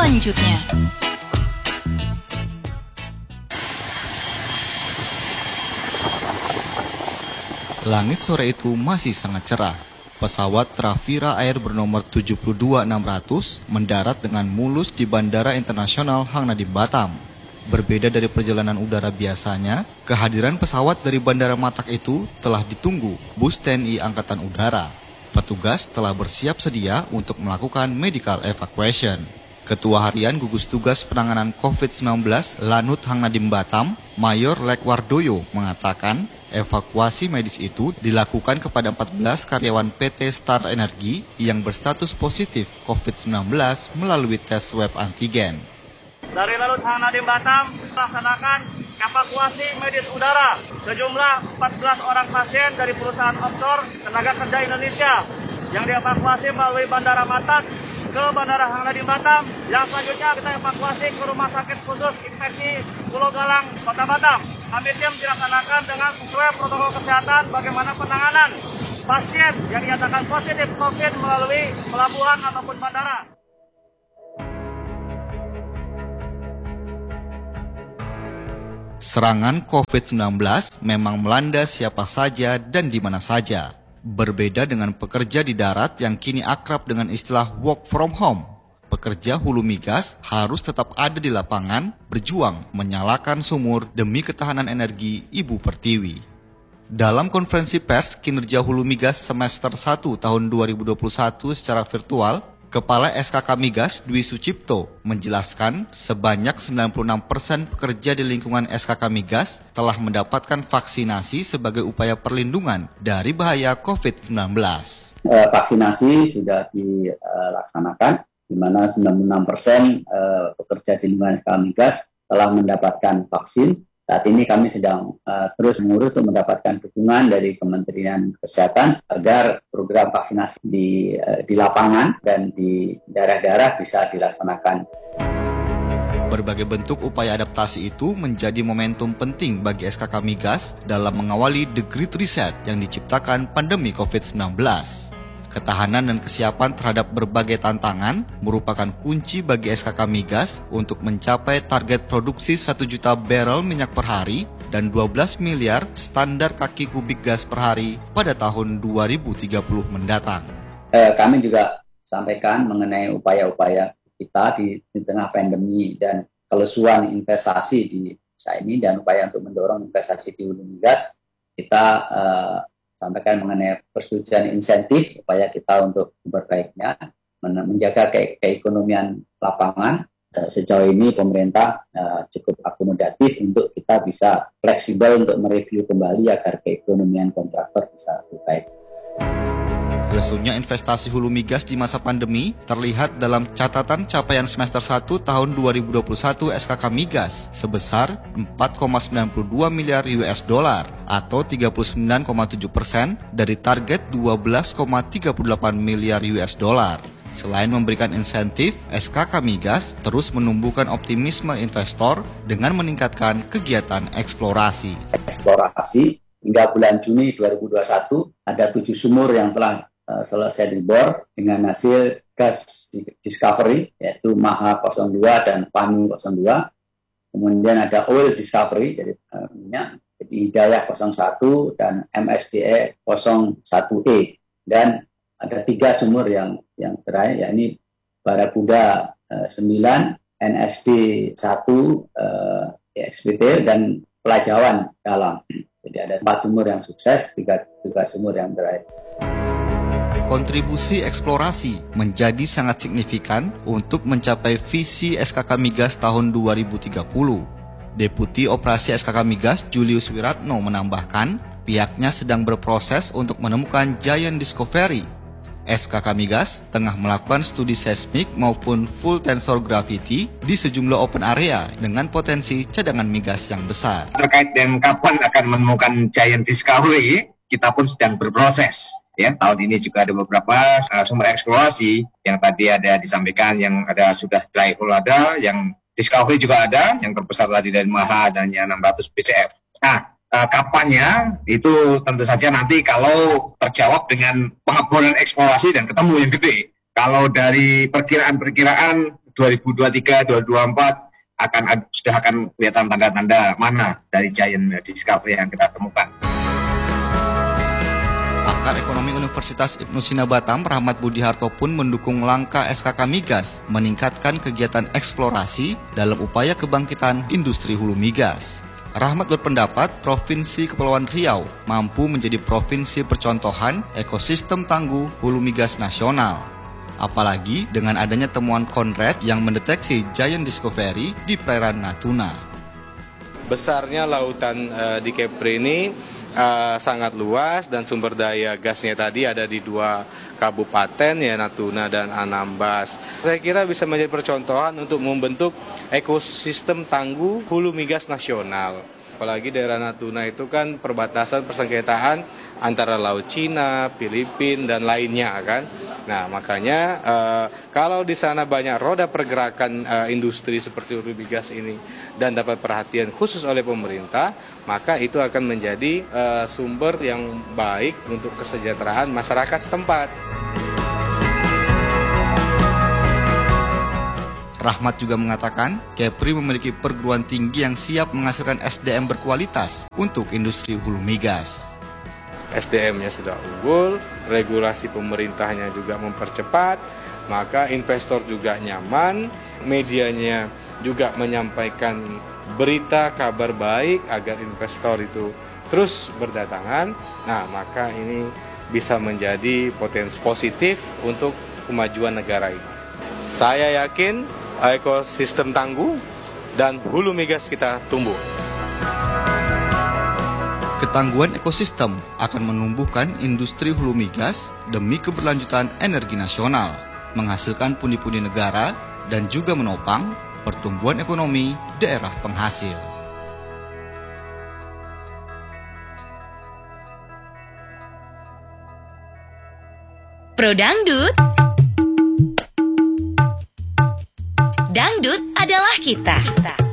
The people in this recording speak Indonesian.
selanjutnya. Langit sore itu masih sangat cerah. Pesawat Trafira Air bernomor 72600 mendarat dengan mulus di Bandara Internasional Hang Nadiem Batam. Berbeda dari perjalanan udara biasanya, kehadiran pesawat dari Bandara Matak itu telah ditunggu bus TNI Angkatan Udara. Petugas telah bersiap sedia untuk melakukan medical evacuation. Ketua Harian Gugus Tugas Penanganan COVID-19 Lanut Hang Nadiem Batam, Mayor Lekwardoyo mengatakan, evakuasi medis itu dilakukan kepada 14 karyawan PT Star Energi yang berstatus positif COVID-19 melalui tes swab antigen. Dari Lanut Hang Nadiem Batam, melaksanakan evakuasi medis udara. Sejumlah 14 orang pasien dari perusahaan offshore tenaga kerja Indonesia yang dievakuasi melalui Bandara Matak ke Bandara Hang Nadiem Batam. Yang selanjutnya kita evakuasi ke Rumah Sakit Khusus Infeksi Pulau Galang, Kota Batam. Kami tim dilaksanakan dengan sesuai protokol kesehatan bagaimana penanganan pasien yang dinyatakan positif COVID melalui pelabuhan ataupun bandara. Serangan COVID-19 memang melanda siapa saja dan di mana saja. Berbeda dengan pekerja di darat yang kini akrab dengan istilah work from home. Pekerja hulu migas harus tetap ada di lapangan, berjuang menyalakan sumur demi ketahanan energi Ibu Pertiwi. Dalam konferensi pers kinerja hulu migas semester 1 tahun 2021 secara virtual, Kepala SKK Migas Dwi Sucipto menjelaskan sebanyak 96% pekerja di lingkungan SKK Migas telah mendapatkan vaksinasi sebagai upaya perlindungan dari bahaya COVID-19. Vaksinasi sudah dilaksanakan, di mana 96% pekerja di lingkungan SKK Migas telah mendapatkan vaksin. Saat ini kami sedang terus mengurus untuk mendapatkan dukungan dari Kementerian Kesehatan agar program vaksinasi di lapangan dan di daerah-daerah bisa dilaksanakan. Berbagai bentuk upaya adaptasi itu menjadi momentum penting bagi SKK Migas dalam mengawali The Great Reset yang diciptakan pandemi COVID-19. Ketahanan dan kesiapan terhadap berbagai tantangan merupakan kunci bagi SKK Migas untuk mencapai target produksi 1 juta barrel minyak per hari dan 12 miliar standar kaki kubik gas per hari pada tahun 2030 mendatang. Kami juga sampaikan mengenai upaya-upaya kita di tengah pandemi dan kelesuan investasi di masa ini dan upaya untuk mendorong investasi di hulu migas. Kita sampaikan mengenai persetujuan insentif upaya kita untuk memperbaikinya, menjaga keekonomian lapangan. Sejauh ini pemerintah cukup akomodatif untuk kita bisa fleksibel untuk mereview kembali agar keekonomian kontraktor bisa lebih baik. Lesunya investasi hulu migas di masa pandemi terlihat dalam catatan capaian semester 1 tahun 2021 SKK Migas sebesar 4,92 miliar US dollar atau 39,7% dari target 12,38 miliar US dollar. Selain memberikan insentif, SKK Migas terus menumbuhkan optimisme investor dengan meningkatkan kegiatan eksplorasi. Hingga bulan Juni 2021 ada 7 sumur yang telah selesai dibor dengan hasil gas discovery yaitu Maha 02 dan Panu 02. Kemudian ada oil discovery jadi minyak, jadi Hidayah 01 dan MSDE 01E, dan ada 3 sumur yang terakhir yakni Barakuda 9, NSD 1, EXPT dan Pelajawan Dalam. Jadi ada 4 sumur yang sukses, 3 sumur yang terakhir. Kontribusi eksplorasi menjadi sangat signifikan untuk mencapai visi SKK Migas tahun 2030. Deputi Operasi SKK Migas Julius Wiratno menambahkan, pihaknya sedang berproses untuk menemukan giant discovery. SKK Migas tengah melakukan studi seismik maupun full tensor gravity di sejumlah open area dengan potensi cadangan migas yang besar. Terkait dengan kapan akan menemukan giant discovery, kita pun sedang berproses. Ya, tahun ini juga ada beberapa sumber eksplorasi yang tadi ada disampaikan, yang ada sudah dry hole ada, yang discovery juga ada, yang terbesar tadi dari Maha dan yang 600 BCF. Nah, kapannya itu tentu saja nanti kalau terjawab dengan pengeboran eksplorasi dan ketemu yang gede. Kalau dari perkiraan 2030 2023, 2024 sudah akan kelihatan tanda-tanda mana dari giant discovery yang kita temukan. Pakar Ekonomi Universitas Ibnu Sina Batam, Rahmat Budiharto pun mendukung langkah SKK Migas meningkatkan kegiatan eksplorasi dalam upaya kebangkitan industri hulu migas. Rahmat berpendapat Provinsi Kepulauan Riau mampu menjadi provinsi percontohan ekosistem tangguh hulu migas nasional. Apalagi dengan adanya temuan Conrad yang mendeteksi giant discovery di perairan Natuna. Besarnya lautan di Kepri ini sangat luas dan sumber daya gasnya tadi ada di 2 kabupaten ya, Natuna dan Anambas. Saya kira bisa menjadi percontohan untuk membentuk ekosistem tangguh hulu migas nasional. Apalagi daerah Natuna itu kan perbatasan persengketaan antara Laut Cina, Filipina dan lainnya kan. Nah makanya kalau di sana banyak roda pergerakan industri seperti hulu migas ini dan dapat perhatian khusus oleh pemerintah, maka itu akan menjadi sumber yang baik untuk kesejahteraan masyarakat setempat. Rahmat juga mengatakan, Kepri memiliki perguruan tinggi yang siap menghasilkan SDM berkualitas untuk industri hulu migas. SDM-nya sudah unggul, regulasi pemerintahnya juga mempercepat, maka investor juga nyaman, medianya juga menyampaikan berita kabar baik agar investor itu terus berdatangan. Nah, maka ini bisa menjadi potensi positif untuk kemajuan negara ini. Saya yakin ekosistem tangguh dan hulu migas kita tumbuh. Ketangguhan ekosistem akan menumbuhkan industri hulu migas demi keberlanjutan energi nasional, menghasilkan pundi-pundi negara, dan juga menopang pertumbuhan ekonomi daerah penghasil. Pro Dangdut. Dangdut adalah kita.